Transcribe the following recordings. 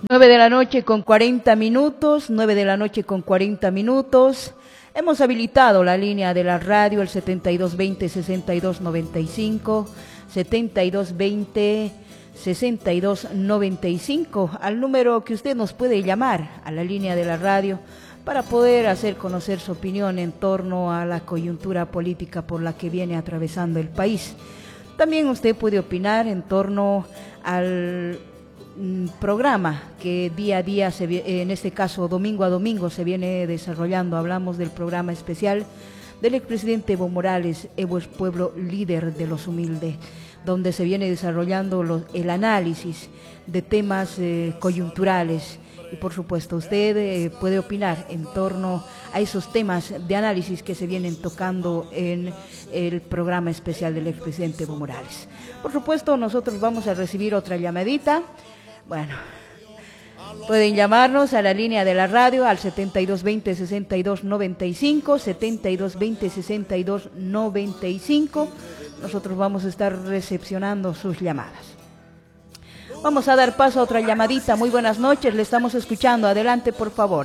9 de la noche con 40 minutos, 9 de la noche con 40 minutos. Hemos habilitado la línea de la radio, el 7220-6295, 7220-6295, al número que usted nos puede llamar a la línea de la radio para poder hacer conocer su opinión en torno a la coyuntura política por la que viene atravesando el país. También usted puede opinar en torno al programa que día a día, en este caso domingo a domingo, se viene desarrollando. Hablamos del programa especial del expresidente Evo Morales, Evo es pueblo líder de los humildes, donde se viene desarrollando el análisis de temas coyunturales. Y por supuesto usted puede opinar en torno a esos temas de análisis que se vienen tocando en el programa especial del expresidente Evo Morales. Por supuesto nosotros vamos a recibir otra llamadita. Bueno, pueden llamarnos a la línea de la radio al 7220-6295, 7220-6295. Nosotros vamos a estar recepcionando sus llamadas. Vamos a dar paso a otra llamadita. Muy buenas noches, le estamos escuchando. Adelante, por favor.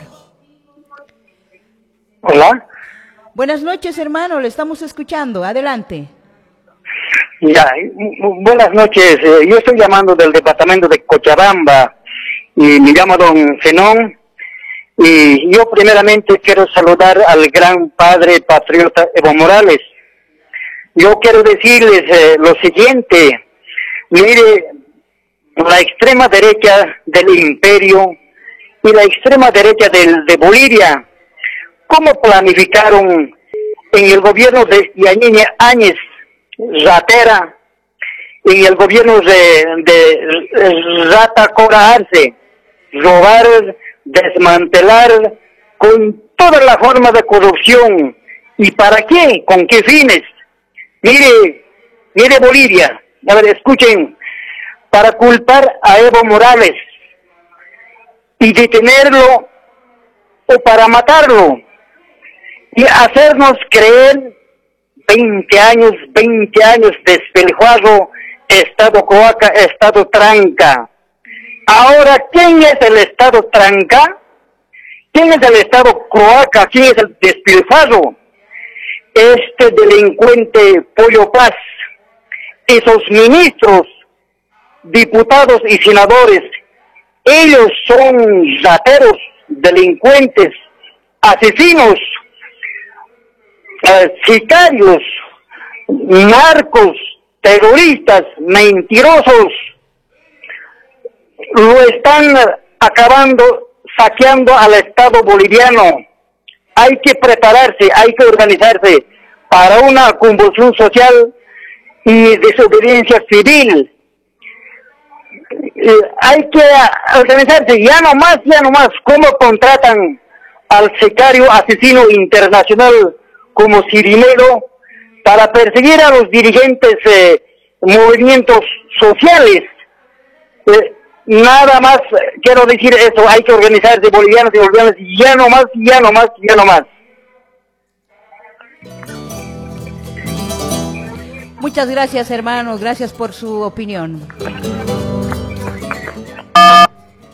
Hola. Buenas noches, hermano, le estamos escuchando. Adelante. Ya, buenas noches. Yo estoy llamando del departamento de Cochabamba y me llamo don Zenón. Y yo primeramente quiero saludar al gran padre patriota Evo Morales. Yo quiero decirles lo siguiente. Mire, la extrema derecha del imperio y la extrema derecha de Bolivia, ¿cómo planificaron en el gobierno de Yanine Áñez Ratera, en el gobierno de Rata Cora Arce, robar, desmantelar con toda la forma de corrupción? ¿Y para qué? ¿Con qué fines? Mire Bolivia, a ver, escuchen, para culpar a Evo Morales y detenerlo o para matarlo y hacernos creer 20 años despilfarro, Estado Croaca, Estado Tranca. Ahora, ¿quién es el Estado Tranca? ¿Quién es el Estado Croaca? ¿Quién es el despilfarro? Este delincuente Pollo Paz, esos ministros, diputados y senadores, ellos son rateros, delincuentes, asesinos, sicarios, narcos, terroristas, mentirosos. Lo están acabando, saqueando al Estado boliviano. Hay que prepararse, hay que organizarse para una convulsión social y desobediencia civil. Hay que organizarse, ya no más, cómo contratan al sicario asesino internacional como Cirinero para perseguir a los dirigentes movimientos sociales. Nada más quiero decir eso, hay que organizarse, bolivianos y bolivianas, ya no más. Muchas gracias, hermanos, gracias por su opinión.